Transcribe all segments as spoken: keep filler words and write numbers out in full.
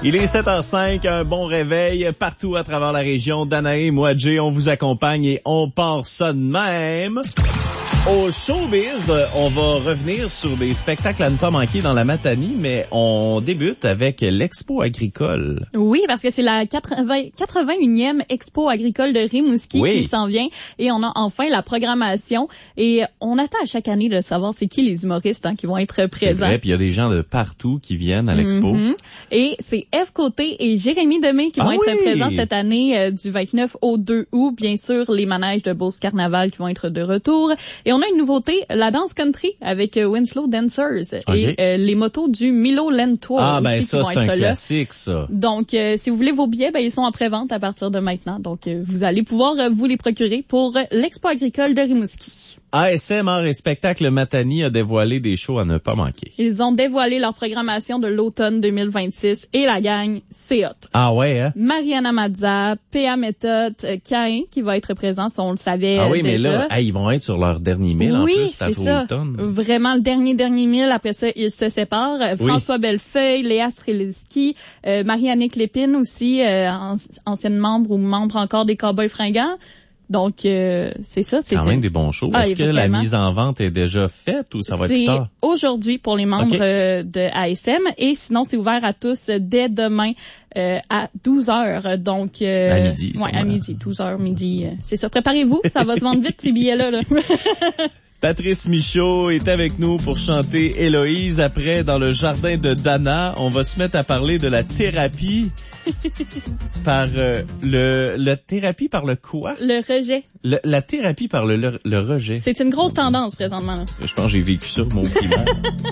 Il est sept heures cinq, un bon réveil partout à travers la région. Danae, moi, Jay, on vous accompagne et on part ça de même. Au showbiz, on va revenir sur des spectacles à ne pas manquer dans la Matanie, mais on débute avec l'Expo agricole. Oui, parce que c'est la quatre-vingts, quatre-vingt-unième Expo agricole de Rimouski oui. qui s'en vient et on a enfin la programmation et on attend à chaque année de savoir c'est qui les humoristes hein, qui vont être présents. C'est vrai, puis il y a des gens de partout qui viennent à l'Expo. Mm-hmm. Et c'est Ève Côté et Jérémy Demé qui vont ah être oui. présents cette année euh, du vingt-neuf au deux août. Bien sûr, les manèges de Beauce Carnaval qui vont être de retour. Et on a une nouveauté, la danse country avec euh, Winslow Dancers okay. et euh, les motos du Milo Land Tour ah, aussi ben qui ça, vont c'est être un là. classique, ça. Donc, euh, si vous voulez vos billets, ben ils sont en pré-vente à partir de maintenant. Donc, euh, vous allez pouvoir euh, vous les procurer pour euh, l'Expo agricole de Rimouski. A S M Art et Spectacle Matanie a dévoilé des shows à ne pas manquer. Ils ont dévoilé leur programmation de l'automne deux mille vingt-six et la gang, c'est hot. Ah ouais, hein? Mariana Mazza, P A Méthode, euh, Cain qui va être présent, ça on le savait Ah oui, déjà. mais là, hey, ils vont être sur leur dernier mille oui, en plus, ça c'est ça. Automne. Vraiment le dernier dernier mille, après ça, ils se séparent. Oui. François Bellefeuille, Léa Streliski, euh, Marie-Annick Lépine aussi, euh, ancienne membre ou membre encore des Cowboys fringants. Donc, euh, c'est ça. C'est quand même des bons shows. Ah, Est-ce que la mise en vente est déjà faite ou ça va être plus tard? C'est aujourd'hui pour les membres okay. euh, de A S M et sinon, c'est ouvert à tous dès demain euh, à douze heures. Donc, euh, à midi. Ouais, à midi, douze heures, midi. Euh, c'est ça. Préparez-vous, ça va se vendre vite ces billets-là. Là. Patrice Michaud est avec nous pour chanter Héloïse. Après, dans le jardin de Dana, on va se mettre à parler de la thérapie par euh, le... La thérapie par le quoi? Le rejet. Le, la thérapie par le, le, le rejet. C'est une grosse tendance présentement. Là. Je pense que j'ai vécu ça, mon primaire.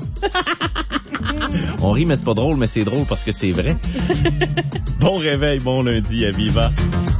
On rit, mais c'est pas drôle, mais c'est drôle parce que c'est vrai. Bon réveil, bon lundi à Viva.